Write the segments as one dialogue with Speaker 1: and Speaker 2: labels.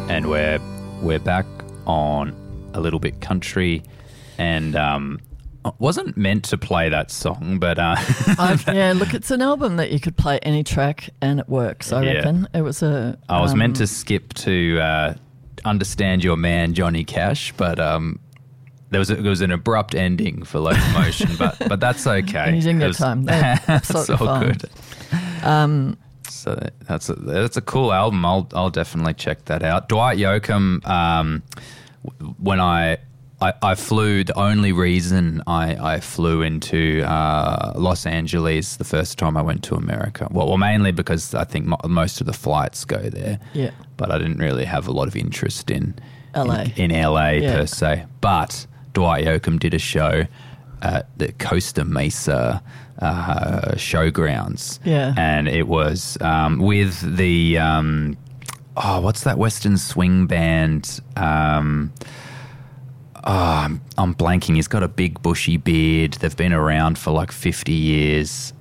Speaker 1: And we're back on A Little Bit Country, and I wasn't meant to play that song, but
Speaker 2: yeah, look, it's an album that you could play any track and it works. I reckon it was a.
Speaker 1: I was meant to skip to Understand Your Man, Johnny Cash, but it was an abrupt ending for Locomotion, but that's okay.
Speaker 2: And you didn't get time. That's all fine.
Speaker 1: Good. So that's a cool album. I'll definitely check that out. Dwight Yoakam. When I flew, the only reason I flew into Los Angeles the first time I went to America. Well, mainly because I think most of the flights go there. Yeah. But I didn't really have a lot of interest in LA per se. But Dwight Yoakam did a show at the Costa Mesa showgrounds. Yeah. And it was with the what's that Western swing band? I'm blanking. He's got a big bushy beard. They've been around for like 50 years.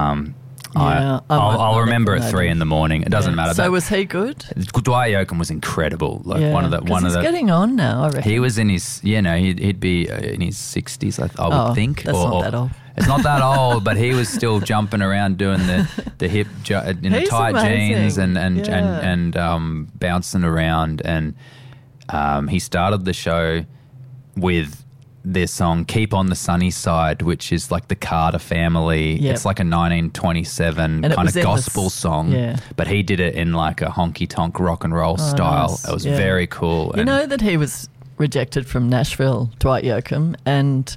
Speaker 1: I'll remember at 3 a.m. It doesn't matter.
Speaker 2: So was he good?
Speaker 1: Dwight Yoakam was incredible. Like
Speaker 2: he's getting on now, I reckon.
Speaker 1: He was in his, he'd be in his 60s, I would think.
Speaker 2: That's not that old.
Speaker 1: It's not that old, but he was still jumping around doing the hip in the tight jeans and bouncing around. And he started the show with their song "Keep on the Sunny Side," which is like the Carter Family. Yep. It's like a 1927 kind of gospel song, but he did it in like a honky tonk rock and roll style. Nice. It was very cool.
Speaker 2: You know that he was rejected from Nashville, Dwight Yoakam, and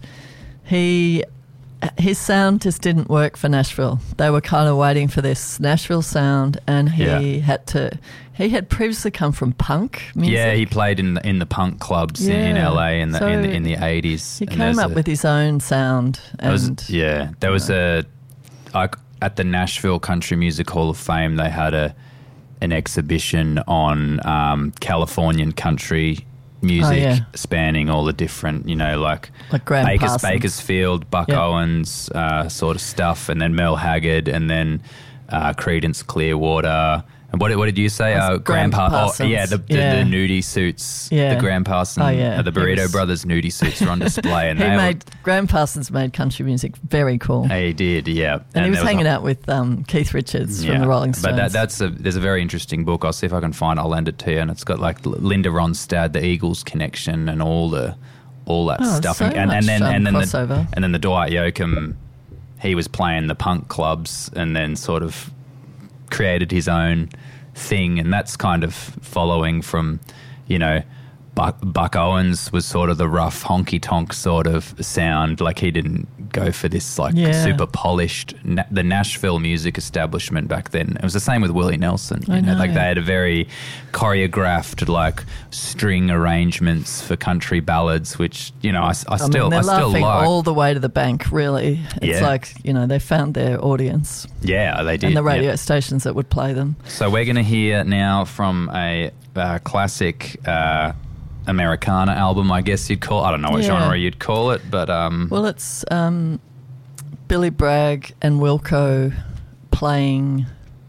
Speaker 2: his sound just didn't work for Nashville. They were kind of waiting for this Nashville sound, and he had previously come from punk music. Yeah,
Speaker 1: he played in the punk clubs in LA in the 80s.
Speaker 2: He came up with his own sound.
Speaker 1: There was at the Nashville Country Music Hall of Fame, they had an exhibition on Californian country music spanning all the different, like
Speaker 2: Graham
Speaker 1: Bakersfield, Buck Owens sort of stuff, and then Merle Haggard, and then Creedence Clearwater. And what did you say?
Speaker 2: Graham Parsons.
Speaker 1: The nudie suits. The Graham Parsons, the Burrito Brothers nudie suits were on display. And
Speaker 2: Graham Parsons made country music very cool.
Speaker 1: He did, yeah.
Speaker 2: And he was hanging out with Keith Richards from the Rolling Stones.
Speaker 1: But there's a very interesting book. I'll see if I can find it. I'll lend it to you. And it's got like Linda Ronstadt, the Eagles connection, and all that stuff.
Speaker 2: So and
Speaker 1: then the Dwight Yoakam, he was playing the punk clubs and then sort of created his own thing, and that's kind of following from, Buck Owens was sort of the rough honky tonk sort of sound. Like he didn't go for this super polished the Nashville music establishment back then. It was the same with Willie Nelson. They had a very choreographed string arrangements for country ballads, which I still
Speaker 2: laughing
Speaker 1: like
Speaker 2: all the way to the bank. Really, it's they found their audience.
Speaker 1: Yeah, they did,
Speaker 2: and the radio stations that would play them.
Speaker 1: So we're going to hear now from a classic Americana album, I guess you'd call it. I don't know what genre you'd call it, but
Speaker 2: well, it's Billy Bragg and Wilco playing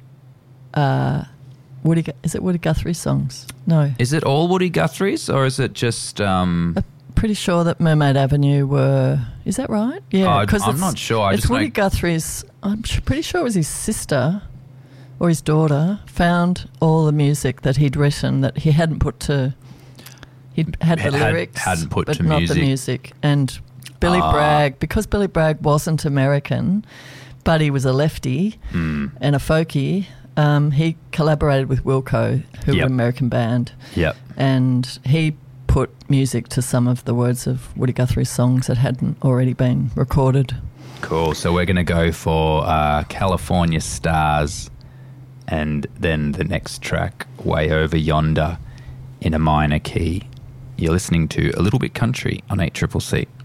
Speaker 2: Woody Guthrie songs? No.
Speaker 1: Is it all Woody Guthrie's, or is it just
Speaker 2: I'm pretty sure that Mermaid Avenue were... Is that right? Yeah, because
Speaker 1: I'm not sure.
Speaker 2: It's Woody Guthrie's... I'm pretty sure it was his sister or his daughter found all the music that he'd written that he hadn't put to... He'd had the lyrics,
Speaker 1: hadn't put
Speaker 2: but
Speaker 1: to
Speaker 2: not
Speaker 1: music.
Speaker 2: the music. And Billy Bragg, because Billy Bragg wasn't American, but he was a lefty and a folkie, he collaborated with Wilco, who were an American band.
Speaker 1: Yep.
Speaker 2: And he put music to some of the words of Woody Guthrie's songs that hadn't already been recorded.
Speaker 1: Cool. So we're going to go for California Stars, and then the next track, Way Over Yonder, in a minor key. You're listening to A Little Bit Country on 8CCC.